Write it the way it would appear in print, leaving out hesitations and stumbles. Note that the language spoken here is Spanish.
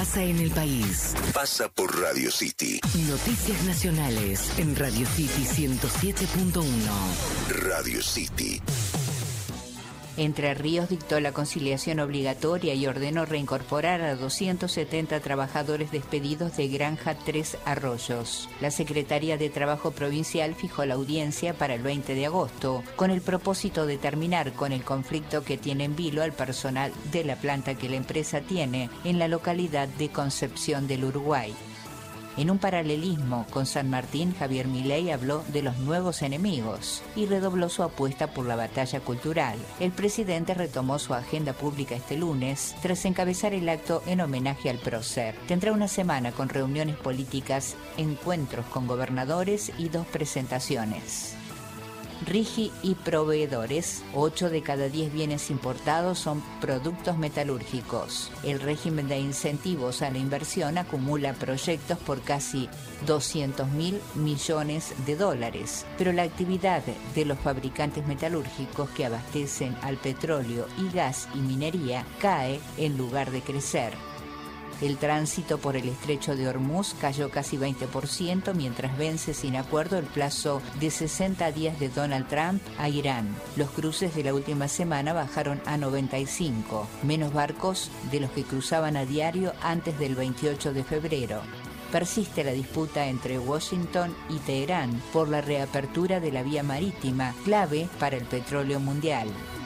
pasa en el país. Pasa por Radio City. Noticias nacionales en Radio City 107.1. Radio City. Entre Ríos dictó la conciliación obligatoria y ordenó reincorporar a 270 trabajadores despedidos de Granja Tres Arroyos. La Secretaría de Trabajo Provincial fijó la audiencia para el 20 de agosto, con el propósito de terminar con el conflicto que tiene en vilo al personal de la planta que la empresa tiene en la localidad de Concepción del Uruguay. En un paralelismo con San Martín, Javier Milei habló de los nuevos enemigos y redobló su apuesta por la batalla cultural. El presidente retomó su agenda pública este lunes tras encabezar el acto en homenaje al prócer. Tendrá una semana con reuniones políticas, encuentros con gobernadores y 2 presentaciones. RIGI y proveedores, 8 de cada 10 bienes importados son productos metalúrgicos. El régimen de incentivos a la inversión acumula proyectos por casi 200.000 millones de dólares, pero la actividad de los fabricantes metalúrgicos que abastecen al petróleo y gas y minería cae en lugar de crecer. El tránsito por el estrecho de Hormuz cayó casi 20% mientras vence sin acuerdo el plazo de 60 días de Donald Trump a Irán. Los cruces de la última semana bajaron a 95, menos barcos de los que cruzaban a diario antes del 28 de febrero. Persiste la disputa entre Washington y Teherán por la reapertura de la vía marítima, clave para el petróleo mundial.